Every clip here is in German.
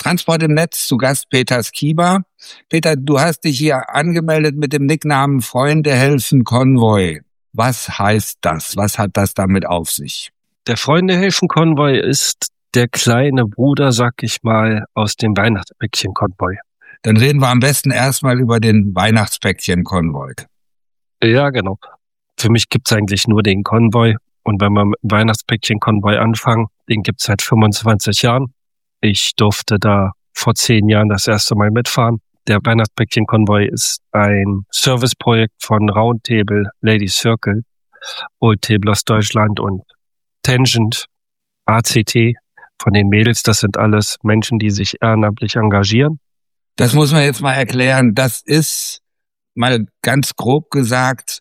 Transport im Netz, zu Gast Peter Skiba. Peter, du hast dich hier angemeldet mit dem Nicknamen Freunde helfen Konvoi. Was heißt das? Was hat das damit auf sich? Der Freunde helfen Konvoi ist der kleine Bruder, sag ich mal, aus dem Weihnachtspäckchen-Konvoi. Dann reden wir am besten erstmal über den Weihnachtspäckchen-Konvoi. Ja, genau. Für mich gibt's eigentlich nur den Konvoi. Und wenn wir mit dem Weihnachtspäckchen-Konvoi anfangen, den gibt's seit 25 Jahren. Ich durfte da vor 10 Jahren das erste Mal mitfahren. Der Weihnachtspäckchen-Konvoi ist ein Serviceprojekt von Roundtable, Ladies Circle, Old Tablers Deutschland und Tangent, ACT von den Mädels. Das sind alles Menschen, die sich ehrenamtlich engagieren. Das muss man jetzt mal erklären. Das ist, mal ganz grob gesagt,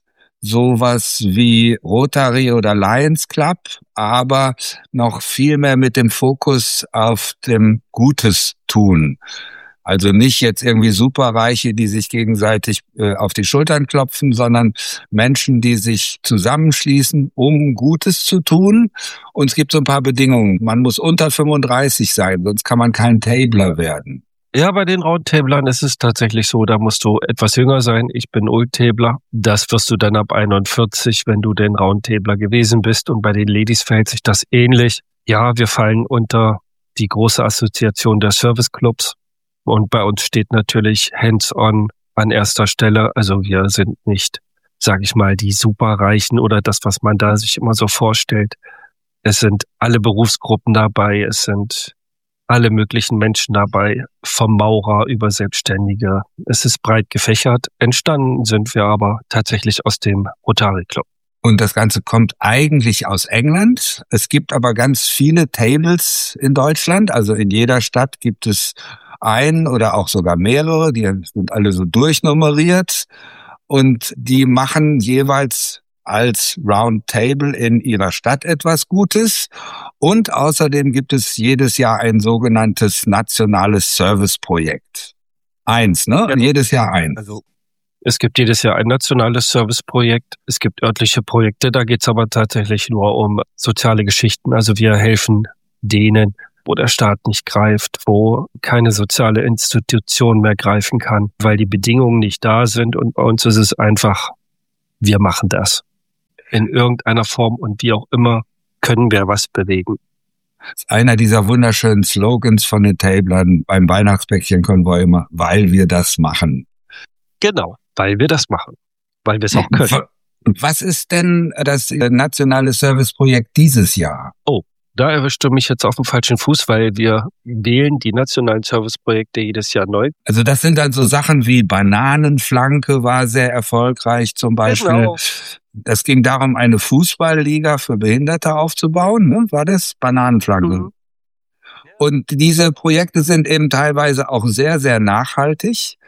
sowas wie Rotary oder Lions Club, aber noch viel mehr mit dem Fokus auf dem Gutes tun. Also nicht jetzt irgendwie Superreiche, die sich gegenseitig auf die Schultern klopfen, sondern Menschen, die sich zusammenschließen, um Gutes zu tun. Und es gibt so ein paar Bedingungen. Man muss unter 35 sein, sonst kann man kein Tabler werden. Ja, bei den Roundtablern ist es tatsächlich so, da musst du etwas jünger sein. Ich bin Oldtabler. Das wirst du dann ab 41, wenn du den Roundtabler gewesen bist. Und bei den Ladies verhält sich das ähnlich. Ja, wir fallen unter die große Assoziation der Serviceclubs. Und bei uns steht natürlich Hands-on an erster Stelle. Also wir sind nicht, sage ich mal, die Superreichen oder das, was man da sich immer so vorstellt. Es sind alle Berufsgruppen dabei, es sind alle möglichen Menschen dabei, vom Maurer über Selbstständige. Es ist breit gefächert. Entstanden sind wir aber tatsächlich aus dem Rotary Club. Und das Ganze kommt eigentlich aus England. Es gibt aber ganz viele Tables in Deutschland. Also in jeder Stadt gibt es ein oder auch sogar mehrere. Die sind alle so durchnummeriert. Und die machen jeweils als Roundtable in ihrer Stadt etwas Gutes. Und außerdem gibt es jedes Jahr ein sogenanntes nationales Serviceprojekt. Eins, ne? Ja. Jedes Jahr eins. Also es gibt jedes Jahr ein nationales Serviceprojekt. Es gibt örtliche Projekte, da geht's aber tatsächlich nur um soziale Geschichten. Also wir helfen denen, wo der Staat nicht greift, wo keine soziale Institution mehr greifen kann, weil die Bedingungen nicht da sind. Und bei uns ist es einfach, wir machen das. In irgendeiner Form und wie auch immer können wir was bewegen. Das ist einer dieser wunderschönen Slogans von den Tablern beim Weihnachtspäckchen-Konvoi immer, weil wir das machen. Genau, weil wir das machen. Weil wir es auch können. Was ist denn das nationale Serviceprojekt dieses Jahr? Oh, da erwischst du mich jetzt auf dem falschen Fuß, weil wir wählen die nationalen Serviceprojekte jedes Jahr neu. Also das sind dann so Sachen wie Bananenflanke war sehr erfolgreich zum Beispiel. Genau. Es ging darum, eine Fußballliga für Behinderte aufzubauen, ne? War das? Bananenflanke. Mhm. Und diese Projekte sind eben teilweise auch sehr, sehr nachhaltig,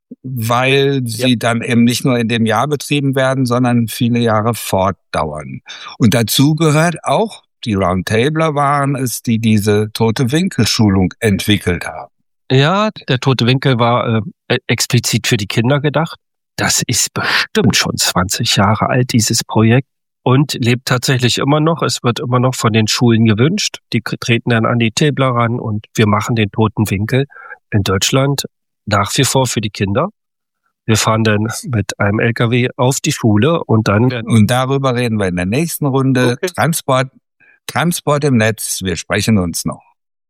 weil sie dann eben nicht nur in dem Jahr betrieben werden, sondern viele Jahre fortdauern. Und dazu gehört auch, die Roundtabler waren es, die diese Tote-Winkel-Schulung entwickelt haben. Ja, der Tote Winkel war explizit für die Kinder gedacht. Das ist bestimmt schon 20 Jahre alt, dieses Projekt, und lebt tatsächlich immer noch. Es wird immer noch von den Schulen gewünscht. Die treten dann an die Tabler ran und wir machen den Toten Winkel in Deutschland nach wie vor für die Kinder. Wir fahren dann mit einem LKW auf die Schule und dann werden... Und darüber reden wir in der nächsten Runde. Okay. Transport im Netz. Wir sprechen uns noch.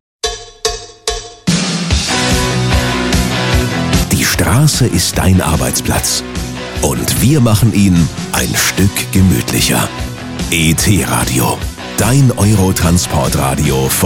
Die Straße ist dein Arbeitsplatz. Und wir machen ihn ein Stück gemütlicher. ET Radio. Dein Eurotransportradio